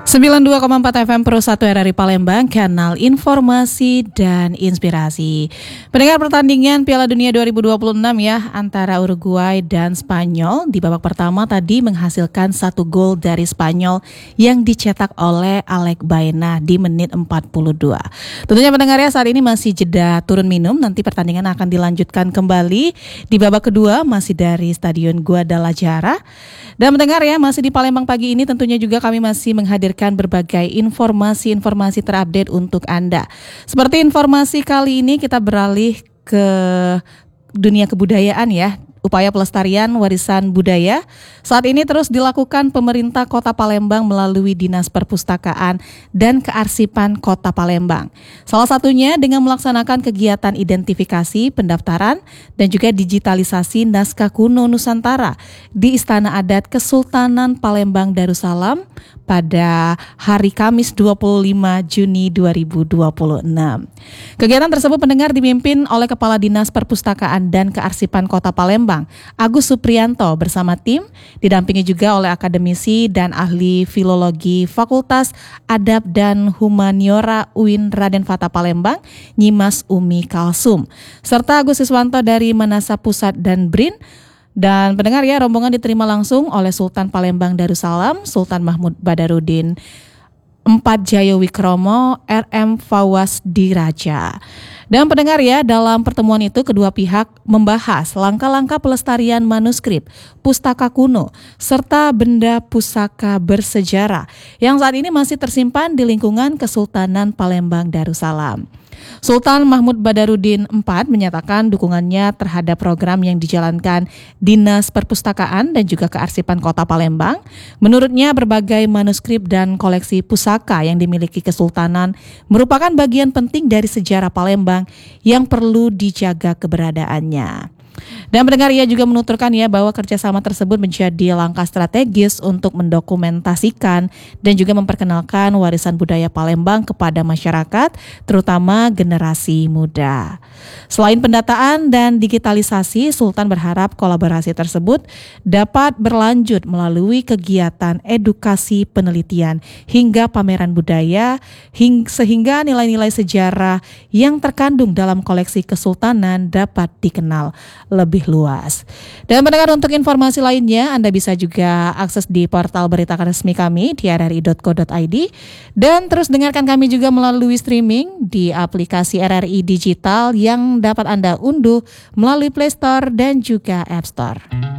92,4 FM Pro 1 RRI Palembang, kanal informasi dan inspirasi. Pendengar, pertandingan Piala Dunia 2026 ya antara Uruguay dan Spanyol di babak pertama tadi menghasilkan 1 gol dari Spanyol yang dicetak oleh Alec Baena di menit 42. Tentunya pendengar ya, saat ini masih jeda turun minum, nanti pertandingan akan dilanjutkan kembali di babak kedua masih dari Stadion Guadalajara. Dan pendengar ya, masih di Palembang pagi ini tentunya juga kami masih menghadirkan berbagai informasi-informasi terupdate untuk Anda. Seperti informasi kali ini kita beralih ke dunia kebudayaan ya. Upaya pelestarian warisan budaya saat ini terus dilakukan pemerintah Kota Palembang melalui Dinas Perpustakaan dan Kearsipan Kota Palembang. Salah satunya dengan melaksanakan kegiatan identifikasi, pendaftaran, dan juga digitalisasi naskah kuno Nusantara di Istana Adat Kesultanan Palembang Darussalam pada hari Kamis 25 Juni 2026. Kegiatan tersebut pendengar dipimpin oleh Kepala Dinas Perpustakaan dan Kearsipan Kota Palembang, Agus Supriyanto bersama tim, didampingi juga oleh akademisi dan ahli filologi Fakultas Adab dan Humaniora UIN Raden Fata Palembang, Nyimas Umi Kalsum, serta Agus Siswanto dari Manasa Pusat dan BRIN. Dan pendengar ya, rombongan diterima langsung oleh Sultan Palembang Darussalam, Sultan Mahmud Badarudin IV Jayawikromo, RM Fawaz Diraja. Dan pendengar ya, dalam pertemuan itu kedua pihak membahas langkah-langkah pelestarian manuskrip, pustaka kuno, serta benda pusaka bersejarah yang saat ini masih tersimpan di lingkungan Kesultanan Palembang Darussalam. Sultan Mahmud Badarudin IV menyatakan dukungannya terhadap program yang dijalankan Dinas Perpustakaan dan juga Kearsipan Kota Palembang. Menurutnya berbagai manuskrip dan koleksi pusaka yang dimiliki Kesultanan merupakan bagian penting dari sejarah Palembang yang perlu dijaga keberadaannya. Dan pendengar, ia juga menuturkan ya bahwa kerjasama tersebut menjadi langkah strategis untuk mendokumentasikan dan juga memperkenalkan warisan budaya Palembang kepada masyarakat, terutama generasi muda. Selain pendataan dan digitalisasi, Sultan berharap kolaborasi tersebut dapat berlanjut melalui kegiatan edukasi penelitian hingga pameran budaya, sehingga nilai-nilai sejarah yang terkandung dalam koleksi Kesultanan dapat dikenal lebih luas. Dan mendengar, untuk informasi lainnya Anda bisa juga akses di portal berita resmi kami di rri.co.id dan terus dengarkan kami juga melalui streaming di aplikasi RRI Digital yang dapat Anda unduh melalui Play Store dan juga App Store.